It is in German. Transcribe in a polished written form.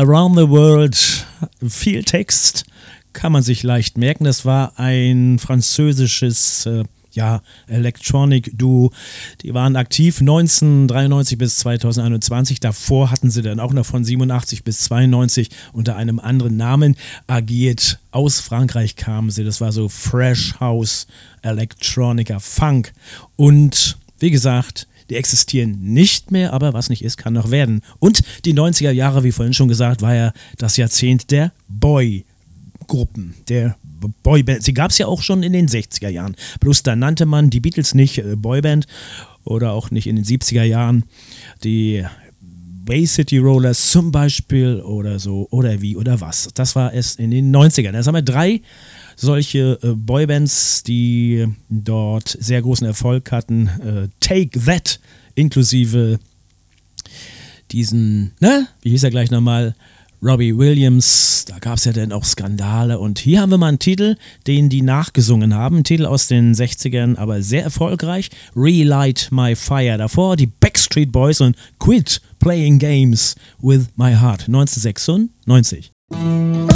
Around the World, viel Text, kann man sich leicht merken. Das war ein französisches Electronic-Duo. Die waren aktiv 1993 bis 2021. Davor hatten sie dann auch noch von 87 bis 92 unter einem anderen Namen agiert. Aus Frankreich kamen sie. Das war so Fresh House, Electronica, Funk. Und wie gesagt, die existieren nicht mehr, aber was nicht ist, kann noch werden. Und die 90er Jahre, wie vorhin schon gesagt, war ja das Jahrzehnt der Boygruppen, der Boyband. Sie gab es ja auch schon in den 60er Jahren. Bloß da nannte man die Beatles nicht Boyband oder auch nicht in den 70er Jahren. Die Bay City Rollers zum Beispiel oder so oder wie oder was. Das war es in den 90ern. Jetzt haben wir 3 solche Boybands, die dort sehr großen Erfolg hatten. Take That inklusive diesen, wie hieß er gleich nochmal? Robbie Williams, da gab es ja dann auch Skandale und hier haben wir mal einen Titel, den die nachgesungen haben, ein Titel aus den 60ern, aber sehr erfolgreich, Relight My Fire, davor die Backstreet Boys und Quit Playing Games with My Heart, 1996.